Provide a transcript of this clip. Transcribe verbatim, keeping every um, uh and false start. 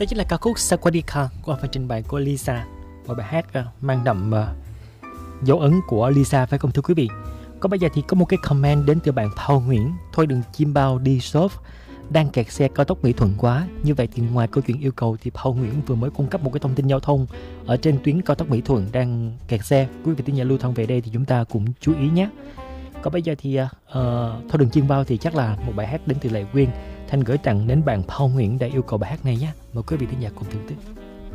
Đó chính là ca khúc Sawadika qua phần trình bày của Lisa, một bài hát uh, mang đậm uh, dấu ấn của Lisa, phải không thưa quý vị? Còn bây giờ thì có một cái comment đến từ bạn Paul Nguyễn. Thôi đừng chim bao đi shop, đang kẹt xe cao tốc Mỹ Thuận quá. Như vậy thì ngoài câu chuyện yêu cầu thì Paul Nguyễn vừa mới cung cấp một cái thông tin giao thông ở trên tuyến cao tốc Mỹ Thuận đang kẹt xe. Quý vị thính giả lưu thông về đây thì chúng ta cũng chú ý nhé. Còn bây giờ thì uh, thôi đừng chim bao thì chắc là một bài hát đến từ Lệ Quyên. Thanh gửi tặng đến bạn Paul Nguyễn đã yêu cầu bài hát này nhé. Mời quý vị thính giả cùng thưởng thức.